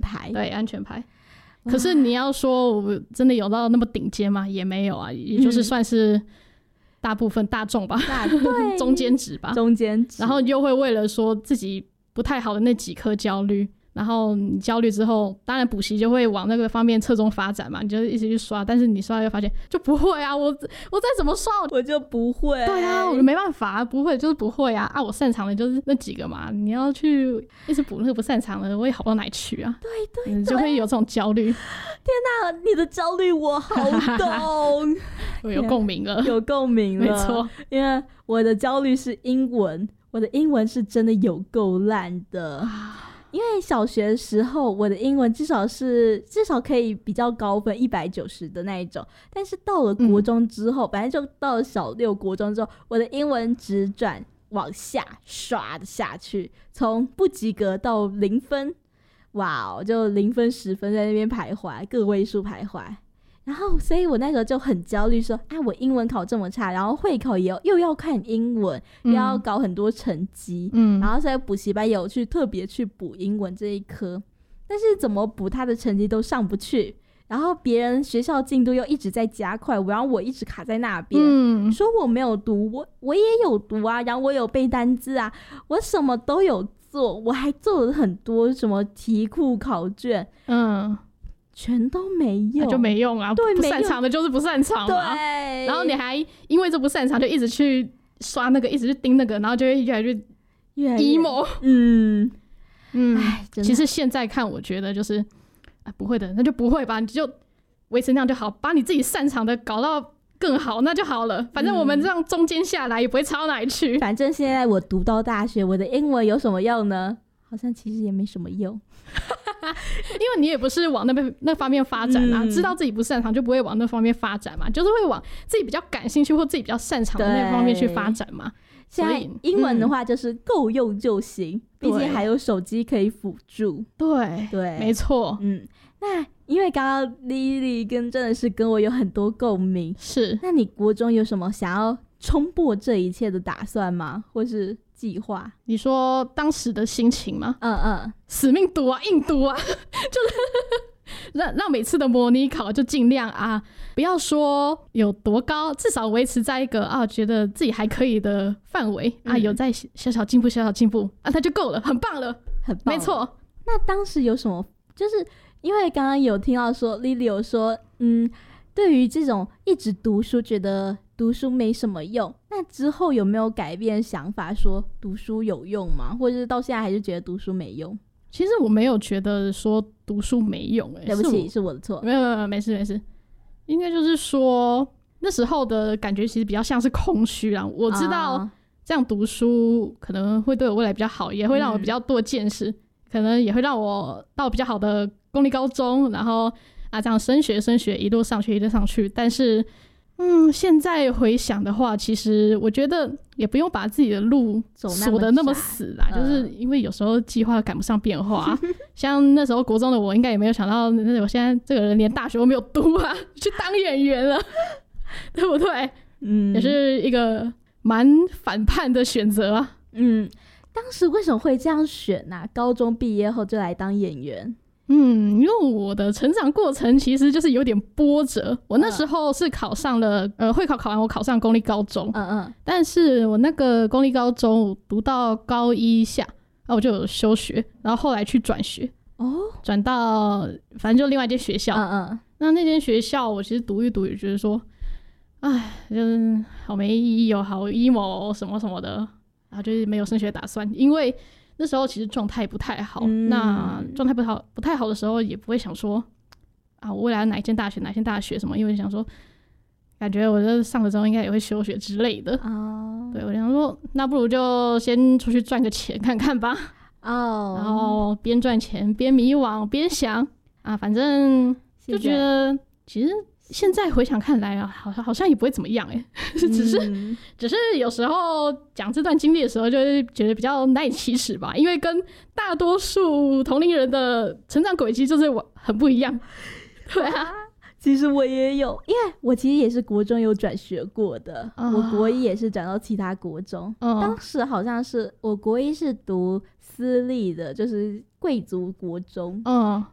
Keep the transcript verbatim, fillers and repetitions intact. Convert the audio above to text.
牌， 对，安全牌。可是你要说我真的有到那么顶尖吗？也没有啊，也就是算是大部分大众吧，嗯、中间值吧， 中间值。 然后又会为了说自己不太好的那几科焦虑，然后你焦虑之后，当然补习就会往那个方面侧重发展嘛，你就一直去刷，但是你刷又发现就不会啊，我我再怎么刷我就不会。 对啊，我没办法，不会就是不会啊啊！我擅长的就是那几个嘛，你要去一直补那个不擅长的，我也好不到哪里去啊。 对对对， 你就会有这种焦虑。 天哪，你的焦虑我好懂， 我有共鸣了， 有共鸣了， 没错。 因为我的焦虑是英文，我的英文是真的有够烂的。因为小学的时候我的英文至少是至少可以比较高分一百九十的那一种，但是到了国中之后、嗯、反正就到了小六国中之后，我的英文直转往下刷的下去，从不及格到零分，哇哦，就零分十分在那边徘徊，个位数徘徊。然后所以我那时候就很焦虑说，哎，我英文考这么差，然后会考也又要看英文、嗯、又要搞很多成绩、嗯、然后所以补习班也有去特别去补英文这一科，但是怎么补他的成绩都上不去，然后别人学校进度又一直在加快，然后我一直卡在那边、嗯、说我没有读，我我也有读啊，然后我有背单字啊，我什么都有做，我还做了很多什么题库考卷，嗯，全都没用、 啊、就没用啊，对，不擅长的就是不擅长嘛，对，然后你还因为这不擅长就一直去刷那个，一直去盯那个，然后就会越来越越来越 emo， 嗯嗯，哎，其实现在看我觉得就是啊，不会的那就不会吧，你就维持那样就好，把你自己擅长的搞到更好那就好了，反正我们这样中间下来也不会差到哪里去、嗯、 反正现在我读到大学，我的英文有什么用呢？好像其实也没什么用因为你也不是往那边那方面发展啊、嗯，知道自己不擅长就不会往那方面发展嘛，就是会往自己比较感兴趣或自己比较擅长的那方面去发展嘛。 现在英文的话就是够用就行，毕、嗯、竟还有手机可以辅助。 对对，没错。 嗯，那因为刚刚 Lily 跟真的是跟我有很多共鸣， 是。 那你国中有什么想要冲破这一切的打算吗？或是计划？ 你说当时的心情吗？ 嗯嗯， 死命读啊，硬读啊，就是让让每次的模拟考就尽量啊，不要说有多高，至少维持在一个啊觉得自己还可以的范围、嗯、啊，有在小小进步，小小进步啊，它就够了，很棒了， 很棒， 没错。 那当时有什么？就是因为刚刚有听到说 Lily 有说，嗯，对于这种一直读书觉得读书没什么用，那之后有没有改变想法说读书有用吗？或者是到现在还是觉得读书没用？ 其实我没有觉得说读书没用、欸、 对不起，是我的错。 没有没有，没事没事，应该就是说那时候的感觉其实比较像是空虚啦。我知道这样读书可能会对我未来比较好，也会让我比较多见识、嗯、可能也会让我到比较好的公立高中，然后啊这样升学升学一路上去一路上去，但是嗯，现在回想的话，其实我觉得也不用把自己的路锁得那么死啦，就是因为有时候计划赶不上变化、嗯、像那时候国中的我应该也没有想到我现在这个人连大学都没有读啊，去当演员了对不对？嗯，也是一个蛮反叛的选择啊。 嗯，当时为什么会这样选啊？高中毕业后就来当演员？ 嗯，因为我的成长过程其实就是有点波折。我那时候是考上了、嗯、呃会考考完我考上公立高中，嗯嗯，但是我那个公立高中读到高一下，然后我就有休学，然后后来去转学，哦，转到反正就另外一间学校，嗯嗯，那那间学校我其实读一读也觉得说，哎，就是好没意义哦，好 emo 什么什么的，然后就是没有升学打算，因为那时候其实状态不太好、嗯、那状态不好不太好的时候也不会想说啊我未来哪一间大学哪一间大学什么，因为想说感觉我这上了之后应该也会休学之类的、哦、对，我想说那不如就先出去赚个钱看看吧，哦，然后边赚钱边迷惘边想啊，反正就觉得其实现在回想看来啊，好像好像也不会怎么样哎、欸，只是、嗯、只是有时候讲这段经历的时候，就会觉得比较难以启齿吧，因为跟大多数同龄人的成长轨迹就是很不一样。对啊， 其实我也有，因为我其实也是国中有转学过的，哦、我国一也是转到其他国中、哦，当时好像是我国一是读私立的，就是贵族国中，嗯。